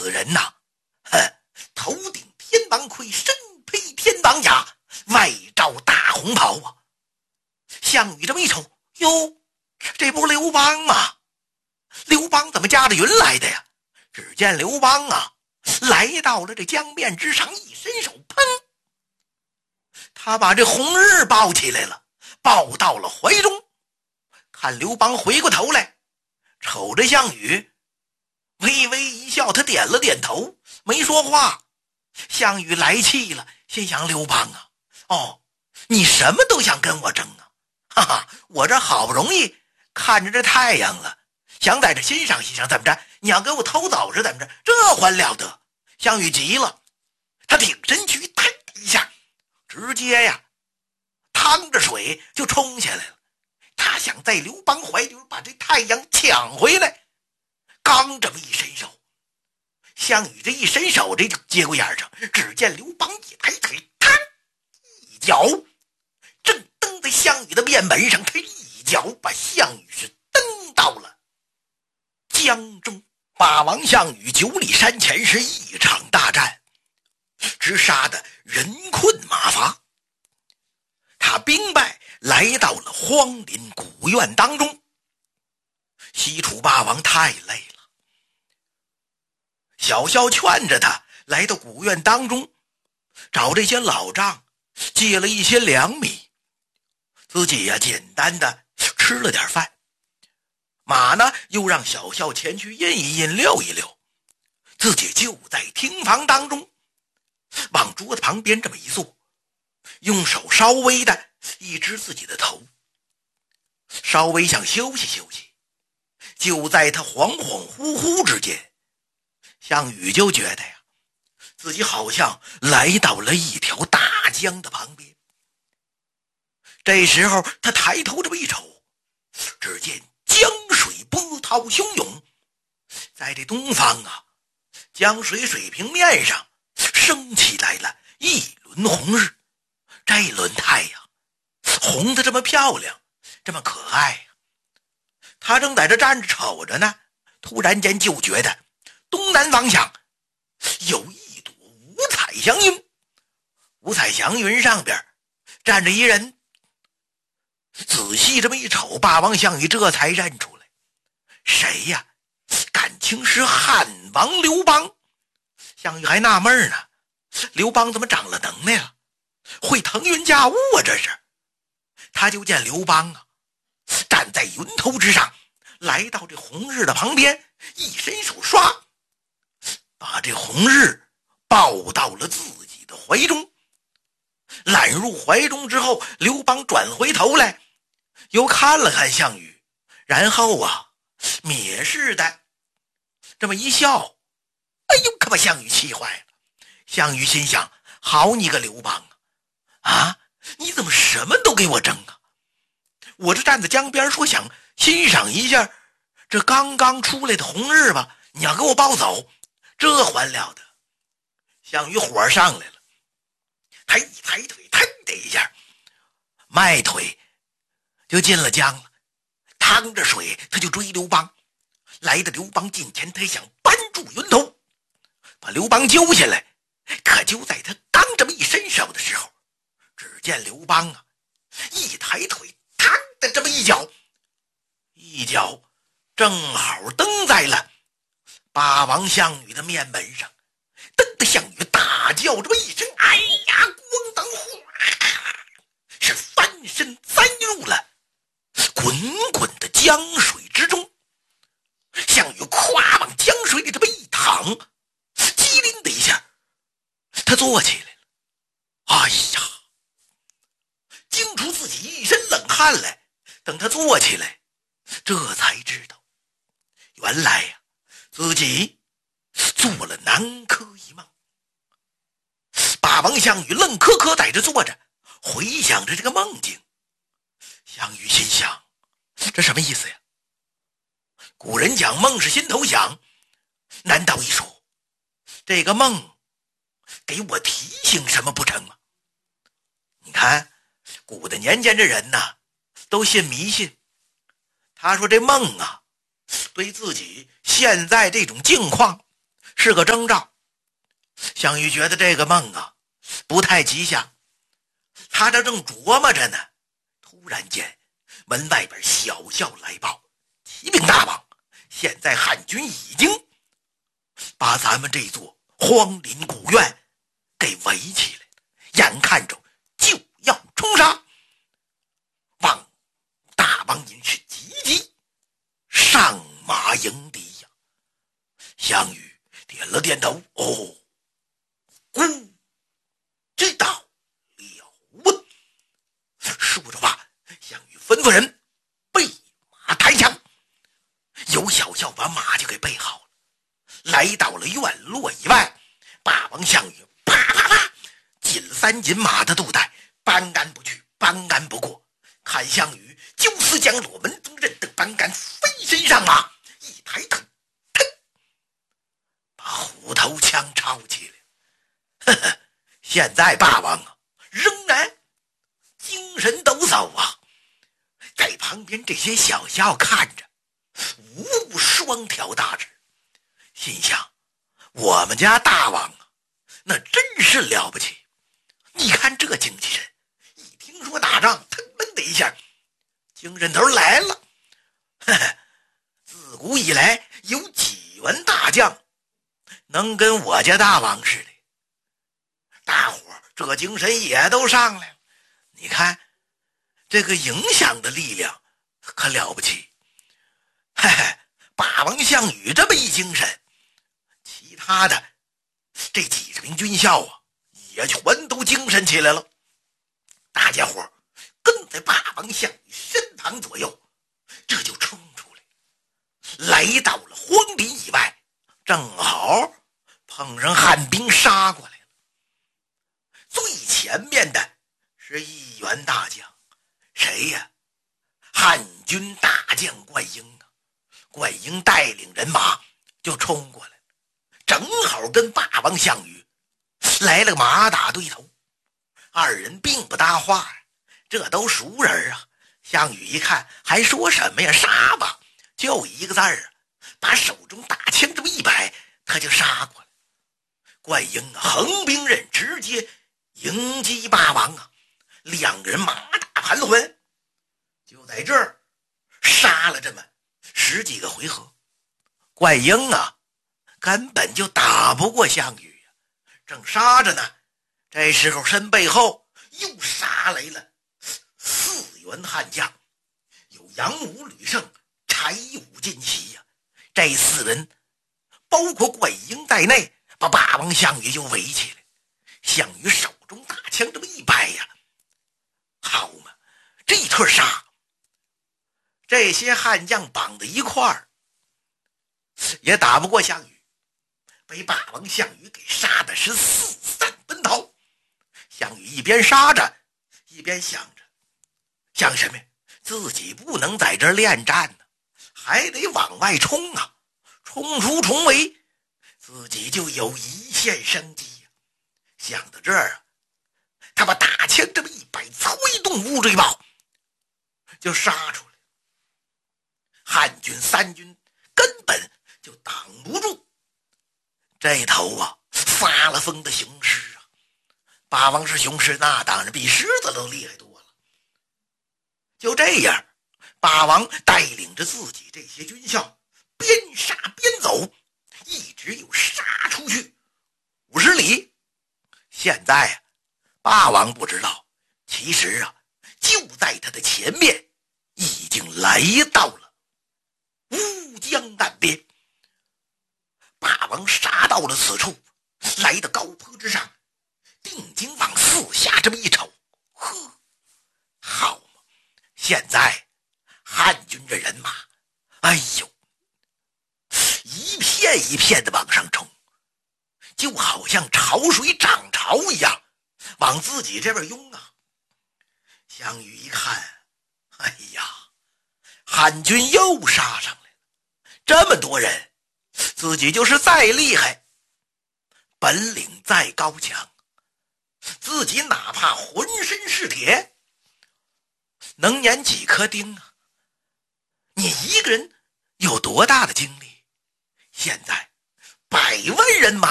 此人呐，头顶天王盔，身披天王甲，外罩大红袍啊。项羽这么一瞅，哟，这不是刘邦吗？刘邦怎么驾着云来的呀？只见刘邦啊，来到了这江面之上，一伸手，砰，他把这红日抱起来了，抱到了怀中。看刘邦回过头来，瞅着项羽，微微一笑，他点了点头，没说话。项羽来气了，心想：刘邦啊，你什么都想跟我争啊？哈哈，我这好不容易看着这太阳了，想在这欣赏欣赏，怎么着？你要给我偷走是怎么着？这还了得！项羽急了，他挺身躯，腾一下，直接呀，趟着水就冲下来了。他想在刘邦怀里把这太阳抢回来。刚这么一伸手，项羽这一伸手，这就节骨眼上，只见刘邦一抬腿，嘡一脚，正蹬在项羽的面门上，他一脚把项羽是蹬到了江中。霸王项羽9里山前是一场大战，直杀的人困马乏。他兵败，来到了荒林古院当中。西楚霸王太累了，小校劝着他来到古院当中，找这些老丈借了一些粮米，自己呀简单的吃了点饭。马呢又让小校前去印一印溜一溜，自己就在厅房当中往桌子旁边这么一坐，用手稍微的一支自己的头，稍微想休息休息。就在他恍恍惚惚之间，项羽就觉得呀，自己好像来到了一条大江的旁边。这时候他抬头这么一瞅，只见江水波涛汹涌，在这东方啊，江水水平面上升起来了一轮红日。这轮太阳红得这么漂亮，这么可爱呀。他正在这站着瞅着呢，突然间就觉得东南方向有一朵五彩祥云，五彩祥云上边站着一人。仔细这么一瞅，霸王项羽这才认出来，谁呀？感情是汉王刘邦。项羽还纳闷呢，刘邦怎么长了能耐了，会腾云驾雾啊？这是。他就见刘邦啊，站在云头之上，来到这红日的旁边，一伸手刷，把这红日抱到了自己的怀中。揽入怀中之后，刘邦转回头来，又看了看项羽，然后啊，蔑视的这么一笑。哎呦，可把项羽气坏了。项羽心想：好你个刘邦啊，你怎么什么都给我争啊？我这站在江边说想欣赏一下这刚刚出来的红日吧，你要给我抱走，这还了得？项羽火上来了，他一抬腿，腾的一下，迈腿就进了江了，趟着水他就追刘邦。来的刘邦近前，他想扳住云头，把刘邦揪下来。可就在他刚这么一伸手的时候，只见刘邦啊，一抬腿，嘡的这么一脚正好蹬在了霸王项羽的面门上。蹬的项羽大叫这么一声，哎呀，咣当，是翻身栽入了滚滚的江水之中。项羽咵往江水里这么一躺，机灵的一下他坐起来了。哎呀，惊出自己一身冷汗来。等他坐起来，这才知道原来呀，自己做了南柯一梦。霸王项羽愣磕磕在这坐着，回想着这个梦境。项羽心想，这什么意思呀？古人讲梦是心头想，难道一说这个梦给我提醒什么不成吗？你看古的年间这人呐，都信迷信。他说这梦啊，对自己现在这种境况是个征兆。项羽觉得这个梦啊不太吉祥，他这正琢磨着呢，突然间门外边小校来报：启禀大王，现在汉军已经把咱们这座荒林古院给围起来了，眼看着就要冲杀。望大王您是急急上马迎敌呀！项羽点了点头，哦，知道了。说着话，项羽吩咐人备马抬枪，有小校把马就给备好了。来到了院落以外，霸王项羽啪啪啪紧了3斤马的肚带，搬杆不去，搬杆不过。看项羽就似将裸门中刃的扳杆飞身上马，一抬头，腾，把虎头枪抄起来。呵呵，现在霸王啊，仍然精神抖擞啊。在旁边这些小校看着，无不双挑大指，心想：我们家大王啊，那真是了不起！你看这精气神，一听说打仗，腾闷的一下，精神头来了。呵呵，自古以来有几员大将能跟我家大王似的？大伙这精神也都上来了。你看这个影响的力量可了不起。嘿嘿，霸王项羽这么一精神，其他的这几十名军校啊也全都精神起来了。大家伙跟在霸王项羽身旁左右，这就冲出来，来到了荒林以外，正好碰上汉兵杀过来了。最前面的是一员大将，谁呀？汉军大将灌婴啊！灌婴带领人马就冲过来了，正好跟霸王项羽来了马打对头。二人并不搭话呀，这都熟人啊。项羽一看，还说什么呀？杀吧！就一个字儿啊，把手中大枪这么一摆，他就杀过来。灌婴啊，横兵刃直接迎击霸王啊，两人马打盘桓，就在这儿杀了这么10几个回合。灌婴啊，根本就打不过项羽呀，正杀着呢。这时候身背后又杀来了4员汉将，有杨武、吕胜、柴武、金喜呀。这4人包括灌婴在内，把霸王项羽就围起来。项羽手中大枪这么一摆呀，好嘛，这一特杀，这些汉将绑在一块儿也打不过项羽，被霸王项羽给杀的是四散奔逃。项羽一边杀着，一边想着，想什么呀？自己不能在这儿恋战呢，还得往外冲啊！冲出重围，自己就有一线生机呀。想到这儿啊，他把大枪这么一摆，催动乌骓炮，就杀出来。汉军3军根本就挡不住这头啊发了疯的雄狮啊！霸王是雄狮，那当然比狮子都厉害多了。就这样，霸王带领着自己这些军校边杀边走，一直又杀出去50里。现在啊，霸王不知道，其实啊，就在他的前面已经来到了乌江岸边。霸王杀到了此处，来到高坡之上，定睛往四下这么一瞅，呵，好嘛！现在汉军这人马，哎呦，一片一片的往上冲，就好像潮水涨潮一样，往自己这边涌啊！项羽一看，哎呀，汉军又杀上来了，这么多人，自己就是再厉害，本领再高强，自己哪怕浑身是铁，能碾几颗钉啊？你一个人有多大的精力？现在 100万人马